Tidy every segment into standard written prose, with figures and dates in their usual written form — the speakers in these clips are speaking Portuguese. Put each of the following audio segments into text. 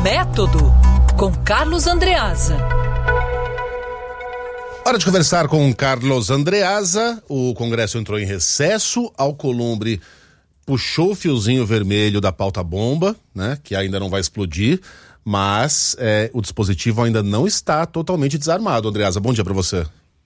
Método, com Carlos Andreasa. Hora de conversar com Carlos Andreasa. O Congresso entrou em recesso. Alcolumbre puxou o fiozinho vermelho da pauta bomba, né? Que ainda não vai explodir, mas o dispositivo ainda não está totalmente desarmado. Andreasa, bom dia para você.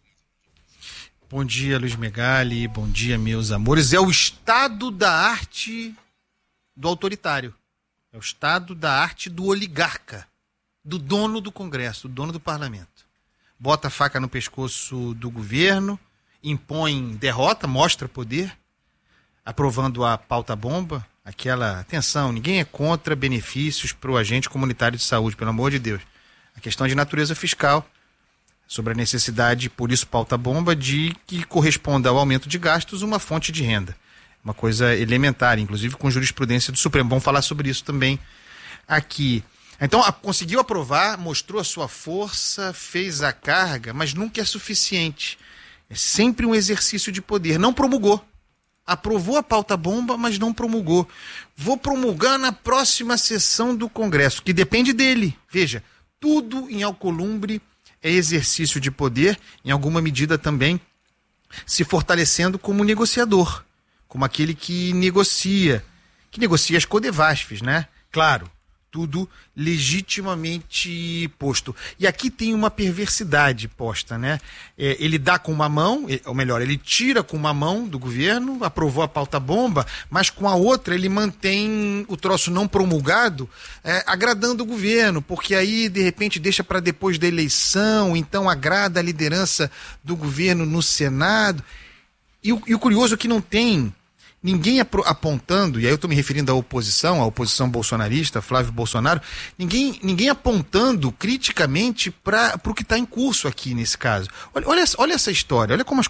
Bom dia, Luiz Megali. Bom dia, meus amores. É o estado da arte do autoritário. É o estado da arte do oligarca, do dono do Congresso, do dono do parlamento. Bota a faca no pescoço do governo, impõe derrota, mostra poder, aprovando a pauta bomba, aquela, atenção, ninguém é contra benefícios para o agente comunitário de saúde, pelo amor de Deus. A questão é de natureza fiscal, sobre a necessidade, por isso pauta bomba, de que corresponda ao aumento de gastos uma fonte de renda. Uma coisa elementar, inclusive com jurisprudência do Supremo. Vamos falar sobre isso também aqui. Então, conseguiu aprovar, mostrou a sua força, fez a carga, mas nunca é suficiente. É sempre um exercício de poder. Não promulgou. Aprovou a pauta bomba, mas não promulgou. Vou promulgar na próxima sessão do Congresso, que depende dele. Veja, tudo em Alcolumbre é exercício de poder, em alguma medida também se fortalecendo como negociador, como aquele que negocia as codevasfes, né? Claro, tudo legitimamente posto. E aqui tem uma perversidade posta, né? Ele dá com uma mão, ou melhor, ele tira com uma mão do governo, aprovou a pauta bomba, mas com a outra ele mantém o troço não promulgado, agradando o governo, porque aí de repente deixa para depois da eleição, então agrada a liderança do governo no Senado. E o curioso é que não tem ninguém apontando, e aí eu estou me referindo à oposição bolsonarista, Flávio Bolsonaro, ninguém apontando criticamente para o que está em curso aqui nesse caso. Olha essa história, olha como as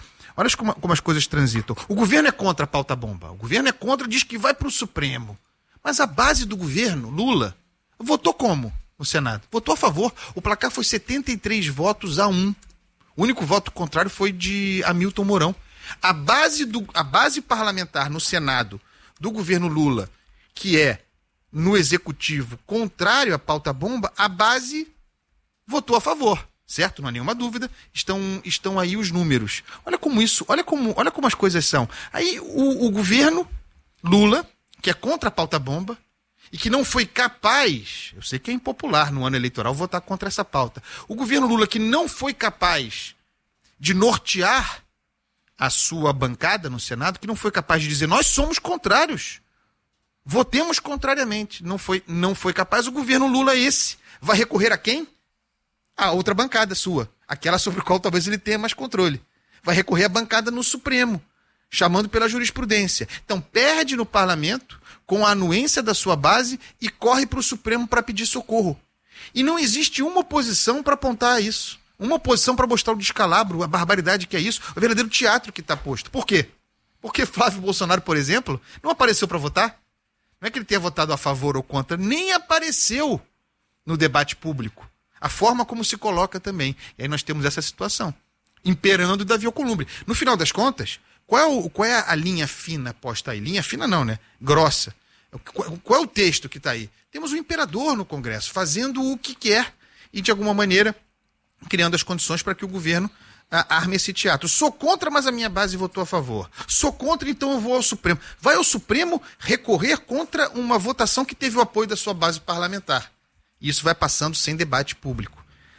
coisas transitam. O governo é contra a pauta bomba, o governo é contra, diz que vai para o Supremo. Mas a base do governo, Lula, votou como no Senado? Votou a favor. O placar foi 73 votos a 1. O único voto contrário foi de Hamilton Mourão. A base parlamentar no Senado do governo Lula, que é no executivo contrário à pauta bomba, a base votou a favor, certo? Não há nenhuma dúvida, estão aí os números. Olha como as coisas são. Aí o governo Lula, que é contra a pauta bomba e que não foi capaz, eu sei que é impopular no ano eleitoral votar contra essa pauta, o governo Lula que não foi capaz de nortear a sua bancada no Senado, que não foi capaz de dizer, nós somos contrários, votemos contrariamente, não foi capaz. O governo Lula vai recorrer a quem? A outra bancada sua, aquela sobre a qual talvez ele tenha mais controle. Vai recorrer à bancada no Supremo, chamando pela jurisprudência. Então perde no parlamento com a anuência da sua base e corre para o Supremo para pedir socorro. E não existe uma oposição para apontar isso. Uma oposição para mostrar o descalabro, a barbaridade que é isso, o verdadeiro teatro que está posto. Por quê? Porque Flávio Bolsonaro, por exemplo, não apareceu para votar. Não é que ele tenha votado a favor ou contra, nem apareceu no debate público. A forma como se coloca também. E aí nós temos essa situação, imperando Davi Alcolumbre. No final das contas, qual é a linha fina posta aí? Linha fina não, né? Grossa. Qual é o texto que está aí? Temos o imperador no Congresso, fazendo o que quer e, de alguma maneira, criando as condições para que o governo arme esse teatro. Sou contra, mas a minha base votou a favor. Sou contra, então eu vou ao Supremo. Vai ao Supremo recorrer contra uma votação que teve o apoio da sua base parlamentar. E isso vai passando sem debate público.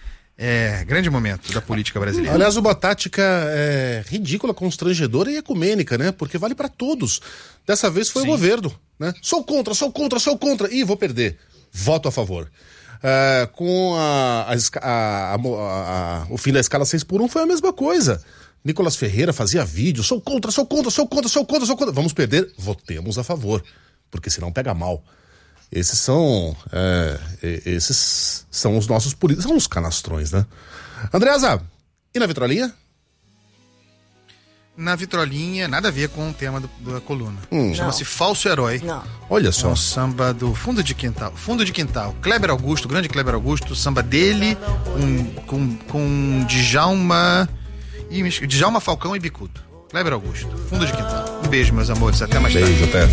Grande momento da política brasileira. Aliás, uma tática ridícula, constrangedora e ecumênica, né? Porque vale para todos. Dessa vez foi o governo, né? Sou contra. Ih, vou perder. Voto a favor. Com o fim da escala 6x1 foi a mesma coisa. Nicolas Ferreira fazia vídeo, sou contra. Vamos perder, votemos a favor, porque senão pega mal. Esses são os nossos políticos, são os canastrões, né? Andreasa, e na vitrolinha? Na vitrolinha, nada a ver com o tema da coluna. Chama-se Falso Herói. Não. Olha só. É um samba do Fundo de Quintal. Fundo de Quintal. Kleber Augusto, grande Kleber Augusto, samba dele com Djalma Falcão e Bicudo. Kleber Augusto, Fundo de Quintal. Um beijo, meus amores. Até mais tarde. Beijo, até.